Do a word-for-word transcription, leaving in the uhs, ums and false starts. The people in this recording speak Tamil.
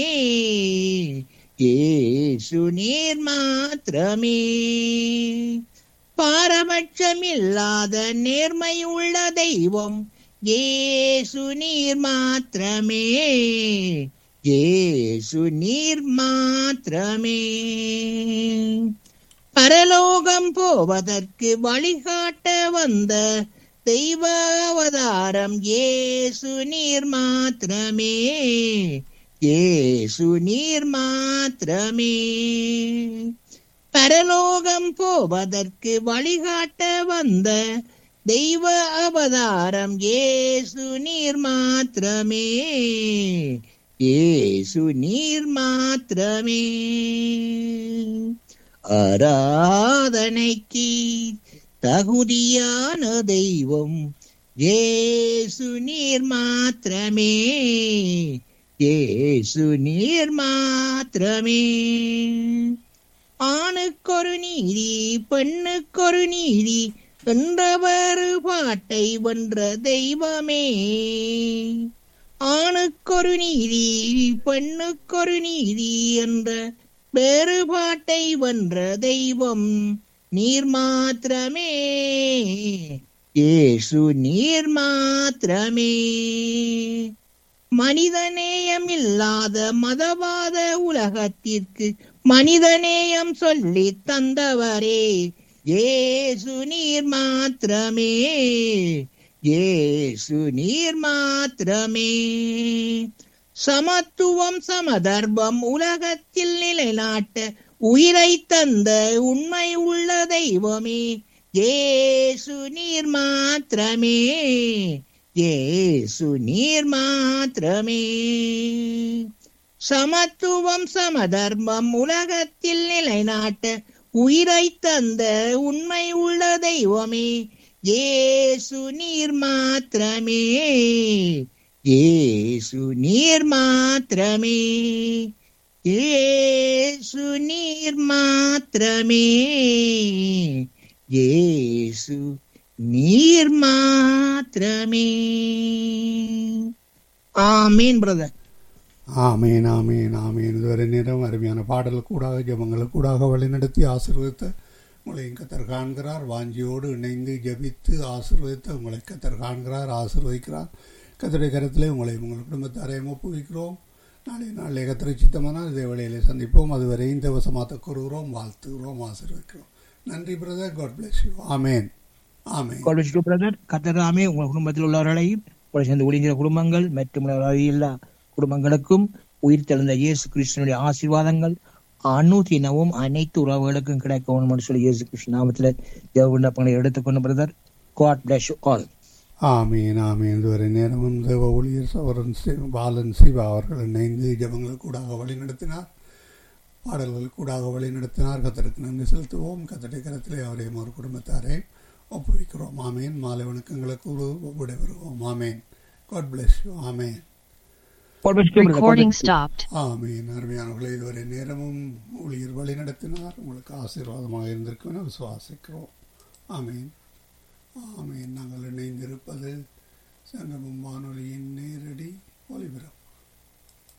இயேசு நீர் மாத்திரமே. பாரபட்சமில்லாத நேர்மை உள்ள தெய்வம் இயேசு நீர் மாத்திரமே. இயேசு நீர் மாத்திரமே. பரலோகம் போவதற்கு வழிகாட்ட வந்த தெய்வ அவதாரம் இயேசு நீர் மாத்திரமே. இயேசு நீர் மாத்திரமே. பரலோகம் போவதற்கு வழிகாட்ட வந்த தெய்வ அவதாரம் இயேசு நீர் மாத்திரமே. இயேசு நீர் மாத்திரமே. ஆராதனைக்கு தகுதியான தெய்வம் இயேசு நீர் மாத்திரமே. இயேசு நீர் மாத்திரமே. ஆணுக்கொரு நீதி பெண்ணுக்கொரு நீதி என்ற வேறுபாட்டை வென்ற தெய்வமே. ஆணுக்கொரு நீதி பெண்ணுக்கொரு நீதி என்ற வேறுபாட்டை வென்ற தெய்வம் நீர் மாத்திரமே. இயேசு நீர் மாத்திரமே. மனிதநேயம் இல்லாத மதவாத உலகத்திற்கு மனிதநேயம் சொல்லி தந்தவரே இயேசு நீர் மாத்திரமே. இயேசு நீர் மாத்திரமே. சமத்துவம் சமதர்மம் உலகத்தில் நிலைநாட்ட உயிரை தந்த உண்மை உள்ள தெய்வமே இயேசு நீர் மாத்திரமே. இயேசு நீர் மாத்திரமே. சமத்துவம் சமதர்மம் உலகத்தில் நிலைநாட்ட உயிரை தந்த உண்மை உள்ள தெய்வமே இயேசு நீர் மாத்திரமே. இயேசு நீர் மாத்திரமே. இயேசு நீர் மாத்திரமே. இயேசு நீர் மாத்திரமே. ஆமீன் பிரதர். ஆமேன் ஆமேன் ஆமேன். இதுவரை நேரம் அருமையான பாடல் கூடாக ஜபங்கள் கூடாக வழிநடத்தி ஆசீர்வதித்த உங்களை கத்தர் காண்கிறார். வாஞ்சியோடு இணைந்து ஜபித்து ஆசீர்வதித்த உங்களை கத்தர் காண்கிறார், ஆசீர்வதிக்கிறார். கத்தருடைய கருத்திலே உங்களை உங்கள் குடும்பத்தாரையும் ஒப்புவிக்கிறோம். நாளை நாளை கத்தரை சித்தமானால் இதே வேளையிலே சந்திப்போம். அதுவரை இந்த வசமாத்த கூறுகிறோம், வாழ்த்துகிறோம், ஆசீர்வதிக்கிறோம். நன்றி brother. God bless you. Amen amen. God bless you brother. கர்த்தராமே உங்கள் குடும்பத்தில் உள்ளவர்களையும் உங்களை சேர்ந்து ஒளிங்கிற குடும்பங்கள் மற்றும் எல்லா குடும்பங்களுக்கும் உயிர் தெழுந்த இயேசு கிறிஸ்துவனுடைய ஆசீர்வாதங்கள் அனுதினமும் அனைத்து உறவுகளுக்கும் கிடைக்கும் என்று சொல்லி இயேசு கிறிஸ்து நாமத்தில் தேவ விண்ணப்பங்களை எடுத்துக்கொண்டு brother. God bless you all. ஆமீன் ஆமீன். இதுவரை நேரமும் தேவ ஊழியர் சவரன் பாலன் சிவா அவர்கள் இணைந்து ஜபங்கள் கூடாக வழி நடத்தினார், பாடல்கள் கூடாக வழி நடத்தினார். கத்தருக்கு நன்றி செலுத்துவோம். கத்தருடைய கரத்திலே அவரையும் ஒரு குடும்பத்தாரை ஒப்புவிக்கிறோம். ஆமேன். மாலை வணக்கங்களுக்கு விடைபெறுவோம். ஆமேன். God bless you. Amen. Recording stopped. ஆமீன். அருமையானவர்களே, இதுவரை நேரமும் ஊழியர் வழி நடத்தினார். உங்களுக்கு ஆசீர்வாதமாக இருந்திருக்கும் என விசுவாசிக்கிறோம். ஆமீன் ஆமீன். நாங்கள் இணைந்திருப்பது சங்கமம் வானொலியின் நேரடி ஒலிபரப்பு.